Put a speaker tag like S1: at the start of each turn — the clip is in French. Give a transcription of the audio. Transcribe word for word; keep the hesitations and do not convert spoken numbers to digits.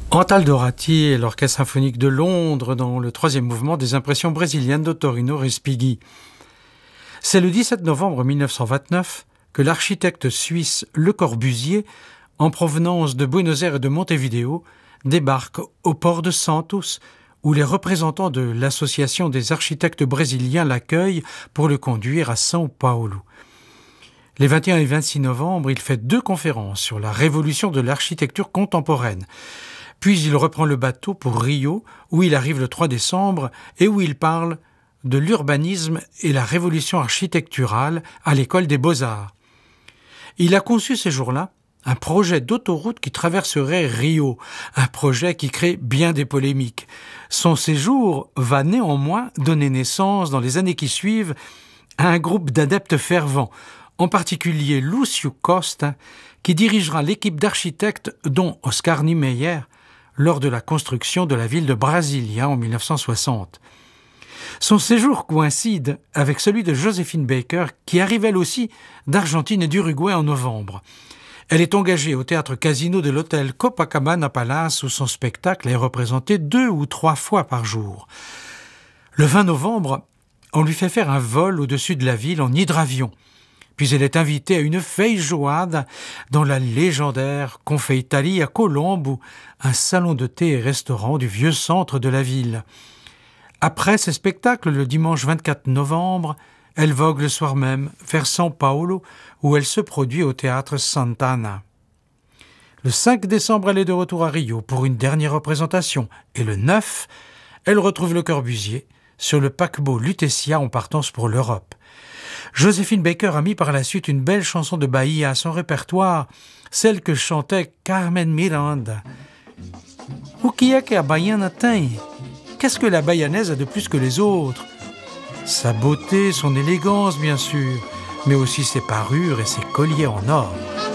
S1: Antal Dorati et l'Orchestre symphonique de Londres dans le troisième mouvement des impressions brésiliennes d'Ottorino Respighi. C'est le dix-sept novembre mille neuf cent vingt-neuf que l'architecte suisse Le Corbusier, en provenance de Buenos Aires et de Montevideo, débarque au port de Santos, où les représentants de l'Association des architectes brésiliens l'accueillent pour le conduire à São Paulo. Les vingt et un et vingt-six novembre, il fait deux conférences sur la révolution de l'architecture contemporaine. Puis il reprend le bateau pour Rio, où il arrive le trois décembre et où il parle de l'urbanisme et la révolution architecturale à l'école des Beaux-Arts. Il a conçu ces jours-là un projet d'autoroute qui traverserait Rio, un projet qui crée bien des polémiques. Son séjour va néanmoins donner naissance, dans les années qui suivent, à un groupe d'adeptes fervents, en particulier Lúcio Costa, qui dirigera l'équipe d'architectes dont Oscar Niemeyer, lors de la construction de la ville de Brasilia en mille neuf cent soixante. Son séjour coïncide avec celui de Joséphine Baker, qui arrive elle aussi d'Argentine et d'Uruguay en novembre. Elle est engagée au théâtre Casino de l'hôtel Copacabana Palace, où son spectacle est représenté deux ou trois fois par jour. Le vingt novembre, on lui fait faire un vol au-dessus de la ville en hydravion. Puis elle est invitée à une feijoada dans la légendaire Confeitaria Colombo, un salon de thé et restaurant du vieux centre de la ville. Après ces spectacles, le dimanche vingt-quatre novembre, elle vogue le soir même vers São Paulo, où elle se produit au théâtre Santana. Le cinq décembre, elle est de retour à Rio pour une dernière représentation, et le neuf, elle retrouve Le Corbusier sur le paquebot Lutetia en partance pour l'Europe. Joséphine Baker a mis par la suite une belle chanson de Bahia à son répertoire, celle que chantait Carmen Miranda. « O que é que a baiana tem? Qu'est-ce que la bayanaise a de plus que les autres? Sa beauté, son élégance bien sûr, mais aussi ses parures et ses colliers en or. »